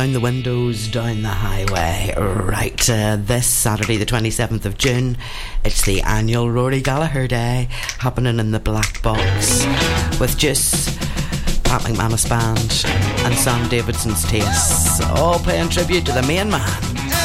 Down the windows, down the highway. Right, this Saturday the 27th of June, it's the annual Rory Gallagher Day, happening in the Black Box with Juice, Pat McManus Band and Sam Davidson's Tastes, all paying tribute to the main man.